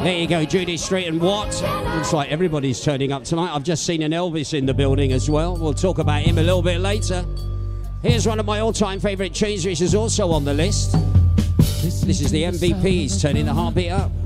There you go, Judy Street and Watt. Looks like everybody's turning up tonight. I've just seen an Elvis in the building as well. We'll talk about him a little bit later. Here's one of my all-time favourite tunes, which is also on the list. This is the MVPs, turning the heartbeat up.